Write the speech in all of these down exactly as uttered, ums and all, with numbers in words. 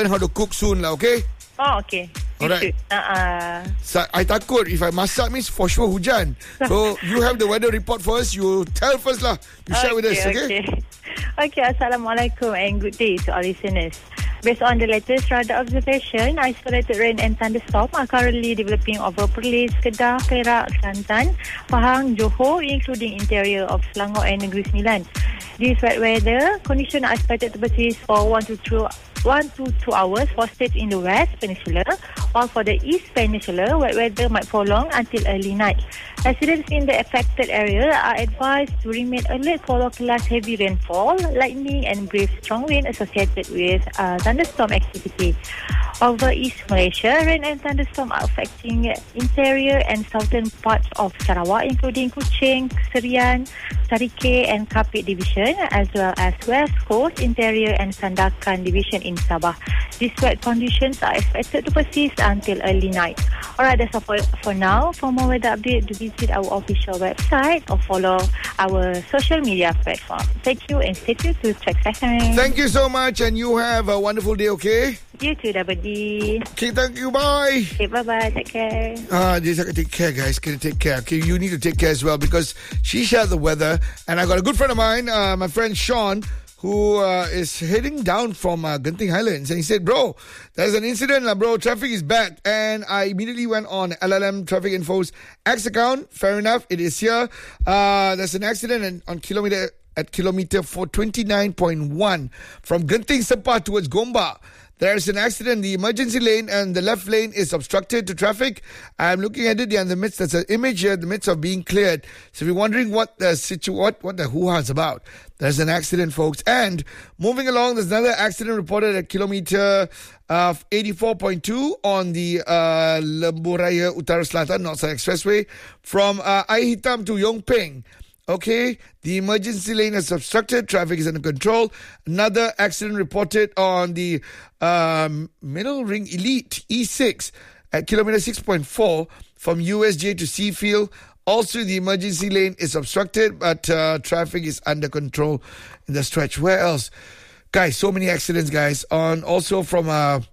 how to cook soon lah, okay? Oh, okay. You Alright. should. Uh-uh. So, I takut if I masak means for sure hujan. So you have the weather report first. You tell first lah. You share with us, okay? Okay. Okay, Assalamualaikum and good day to all listeners. Based on the latest radar observation, isolated rain and thunderstorm are currently developing over Perlis, Kedah, Perak, Kelantan, Pahang, Johor, including interior of Selangor and Negeri Sembilan. This wet weather condition are expected to persist for one to two one to two hours for states in the West Peninsula, while for the East Peninsula, wet weather might prolong until early night. Residents in the affected area are advised to remain alert for localized heavy rainfall, lightning and brief strong wind associated with uh, thunderstorm activity. Over East Malaysia, rain and thunderstorm are affecting interior and southern parts of Sarawak, including Kuching, Serian, Sarike and Kapit Division, as well as West Coast, Interior and Sandakan Division in Sabah. These wet conditions are expected to persist until early night. Alright, that's all for, for now. For more weather update, do visit our official website or follow our social media platform. Thank you and stay tuned to Track Second. Thank you so much and you have a wonderful day, okay? You too, Double D. Okay, thank you, bye. Okay, bye-bye. Take care. Ah, uh, dia cakap take care, guys. Kena take care. Okay, you need to take care as well because she shared the weather. And I got a good friend of mine, uh, my friend Sean, who uh, is heading down from uh, Genting Highlands. And he said, bro, there's an incident, uh, bro. Traffic is bad. And I immediately went on L L M Traffic Info's X account. Fair enough, it is here. Uh, there's an accident in, on kilometer at kilometer four twenty-nine point one from Genting Sepah towards Gombak. There's an accident. The emergency lane and the left lane is obstructed to traffic. I'm looking at it. They're in the midst. There's an image here in the midst of being cleared. So if you're wondering what the situ, what, what the hoo-ha is about, there's an accident, folks. And moving along, there's another accident reported at kilometer uh, eighty-four point two on the uh, Lembu Raya Utara Selatan, Northside Expressway, from uh, Air Hitam to Yong Peng. Okay, the emergency lane is obstructed. Traffic is under control. Another accident reported on the um, Middle Ring Elite E six at kilometer six point four from U S J to Seafield. Also, the emergency lane is obstructed, but uh, traffic is under control in the stretch. Where else? Guys, so many accidents, guys. On also from uh,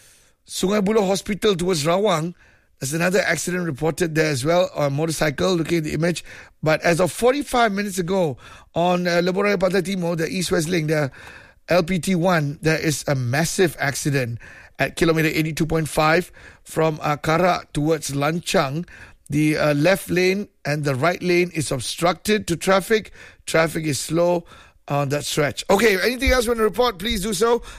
Sungai Buloh Hospital towards Rawang. There's another accident reported there as well on a motorcycle, looking at the image. But as of forty-five minutes ago, on uh, Lebuh Raya Pantai Timur, the East-West link, the L P T one, there is a massive accident at kilometer eighty-two point five from uh, Karak towards Lanchang. The uh, left lane and the right lane is obstructed to traffic. Traffic is slow on that stretch. Okay, anything else you want to report, please do so.